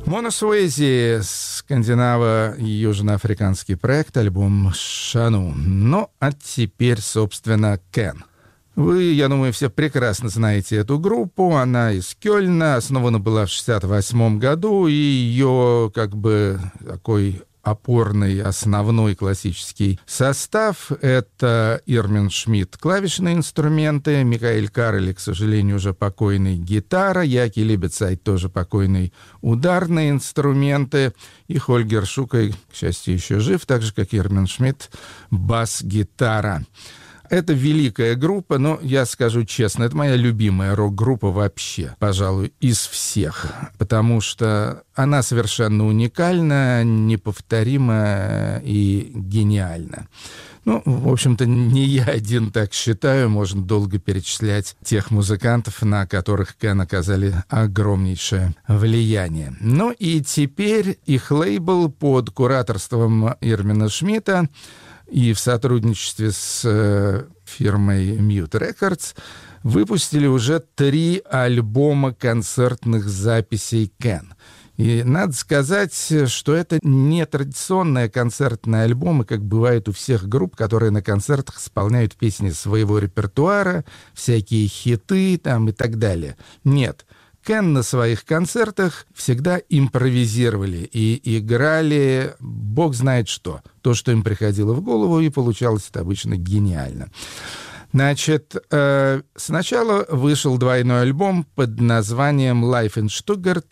Мона Суэзи, скандинаво- и южноафриканский проект, альбом «Шану». Ну, а теперь, собственно, Кен. Вы, я думаю, все прекрасно знаете эту группу. Она из Кёльна, основана была в 1968 году, и ее как бы такой опорный, основной классический состав — это Ирмин Шмидт — клавишные инструменты, Микаэль Карели, к сожалению, уже покойный, гитара, Яки Либецайт, тоже покойный, ударные инструменты, и Хольгер Шукай, к счастью, еще жив, так же, как Ирмин Шмидт, бас-гитара. Это великая группа, но я скажу честно, это моя любимая рок-группа вообще, пожалуй, из всех, потому что она совершенно уникальна, неповторима и гениальна. Ну, в общем-то, не я один так считаю, можно долго перечислять тех музыкантов, на которых Кен оказали огромнейшее влияние. Ну и теперь их лейбл под кураторством Ирмина Шмидта и в сотрудничестве с фирмой Mute Records выпустили уже 3 альбома концертных записей Кен. И надо сказать, что это не традиционные концертные альбомы, как бывает у всех групп, которые на концертах исполняют песни своего репертуара, всякие хиты там и так далее. Нет. Кен на своих концертах всегда импровизировали и играли бог знает что. То, что им приходило в голову, и получалось это обычно гениально. Значит, сначала вышел двойной альбом под названием «Live in Stuttgart»,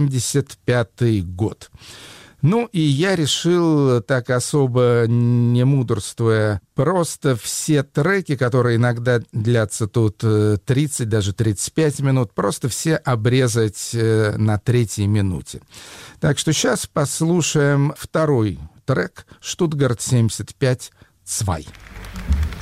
1975 год. Ну, и я решил, так особо не мудрствуя, просто все треки, которые иногда длятся тут 30, даже 35 минут, просто все обрезать на 3-й минуте. Так что сейчас послушаем второй трек «Штутгарт 75 2».